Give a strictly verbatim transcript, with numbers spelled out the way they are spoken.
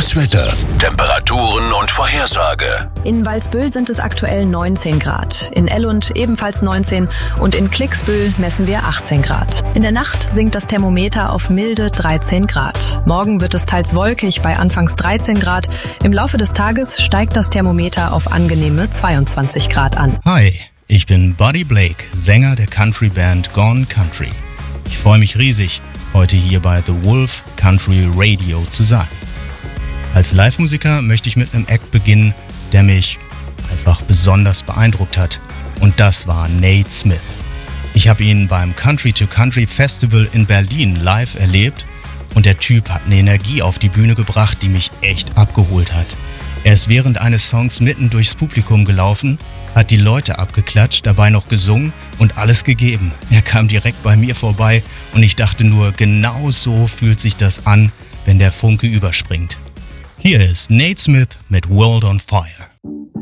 Das Wetter, Temperaturen und Vorhersage. In Walsbüll sind es aktuell neunzehn Grad, in Ellund ebenfalls neunzehn und in Klicksbüll messen wir achtzehn Grad. In der Nacht sinkt das Thermometer auf milde dreizehn Grad. Morgen wird es teils wolkig bei anfangs dreizehn Grad. Im Laufe des Tages steigt das Thermometer auf angenehme zweiundzwanzig Grad an. Hi, ich bin Buddy Blake, Sänger der Country-Band Gone Country. Ich freue mich riesig, heute hier bei The Wolf Country Radio zu sein. Als Live-Musiker möchte ich mit einem Act beginnen, der mich einfach besonders beeindruckt hat. Und das war Nate Smith. Ich habe ihn beim Country to Country Festival in Berlin live erlebt und der Typ hat eine Energie auf die Bühne gebracht, die mich echt abgeholt hat. Er ist während eines Songs mitten durchs Publikum gelaufen, hat die Leute abgeklatscht, dabei noch gesungen und alles gegeben. Er kam direkt bei mir vorbei und ich dachte nur, genau so fühlt sich das an, wenn der Funke überspringt. Hier ist Nate Smith mit World on Fire.